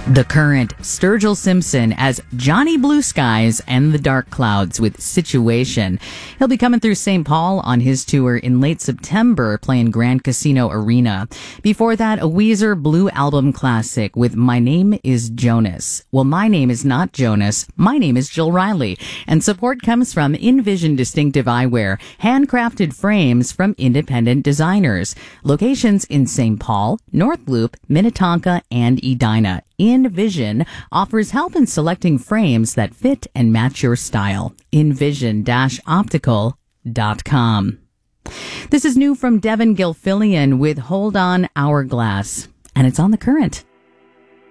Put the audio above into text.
The Current, Sturgill Simpson as Johnny Blue Skies and the Dark Clouds with Situation. He'll be coming through St. Paul on his tour in late September, playing Grand Casino Arena. Before that, a Weezer Blue Album classic with My Name is Jonas. Well, my name is not Jonas. My name is Jill Riley. And support comes from InVision Distinctive Eyewear, handcrafted frames from independent designers. Locations in St. Paul, North Loop, Minnetonka, and Edina. InVision offers help in selecting frames that fit and match your style. InVision-optical.com. This is new from Devin Gilfillian with Hold On Hourglass, and it's on The Current.